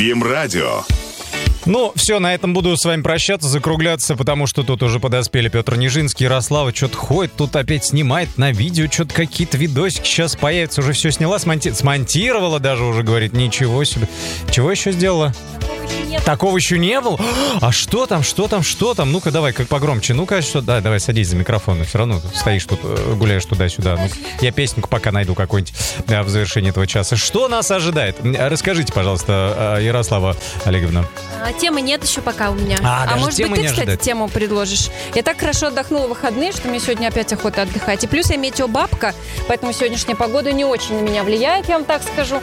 Дим-радио. Ну, все, на этом буду с вами прощаться, закругляться, потому что тут уже подоспели Петр Нижинский, Ярослава что-то ходит, тут опять снимает на видео, что-то какие-то видосики сейчас появятся, уже все сняла, смонтировала даже уже, говорит, ничего себе. Чего еще сделала? Такого еще не было? А что там? Ну-ка, давай, как погромче. Ну-ка, что? Да, давай, садись за микрофон. Все равно стоишь тут, гуляешь туда-сюда. Ну, я песенку пока найду какую-нибудь в завершении этого часа. Что нас ожидает? Расскажите, пожалуйста, Ярослава Олеговна. Темы нет еще пока у меня. Даже может быть, ты, кстати, ожидает. тему предложишь? Я так хорошо отдохнула в выходные, что мне сегодня опять охота отдыхать. И плюс я метеобабка, поэтому сегодняшняя погода не очень на меня влияет, я вам так скажу.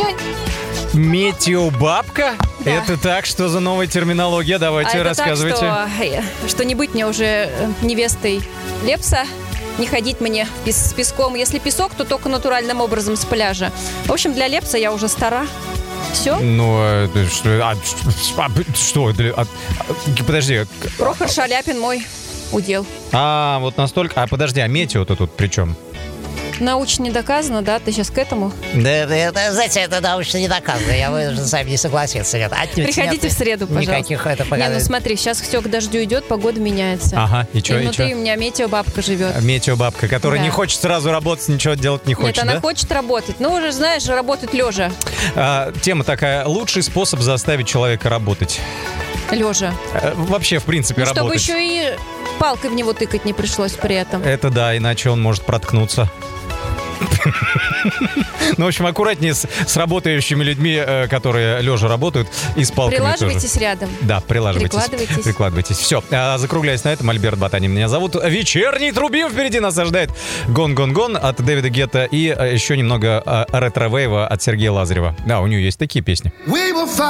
Метеобабка? Да. Это так, что за новая терминология? Давайте, рассказывайте. Так, что не быть мне уже невестой Лепса, не ходить мне с песком. Если песок, то только натуральным образом с пляжа. В общем, для Лепса я уже стара. Все? Ну, подожди. Прохор Шаляпин мой удел. Вот настолько. Подожди, а метео-то тут при чем? Научно не доказано, да? Ты сейчас к этому? Да, знаете, это научно не доказано. Я вынужден с вами не согласиться. Нет. Приходите в среду, пожалуйста. Никаких ну смотри, сейчас все к дождю идет, погода меняется. Ага, и что? И внутри у меня метеобабка живет. Метеобабка, которая не хочет сразу работать, ничего делать не хочет, Нет, она хочет работать. Ну, уже, знаешь, работать лежа. Тема такая. Лучший способ заставить человека работать. Лежа. Вообще, в принципе, работать. Чтобы еще и палкой в него тыкать не пришлось при этом. Это да, иначе он может проткнуться. Ну, в общем, аккуратнее с работающими людьми, которые лежа работают, и с палками Прилаживайтесь тоже. Рядом. Да, прикладывайтесь. Все, закругляясь на этом, Альберт Батанин меня зовут. Вечерний Трубим впереди нас ожидает. Гон-гон-гон от Дэвида Гетта и еще немного ретро-вейва от Сергея Лазарева. Да, у него есть такие песни.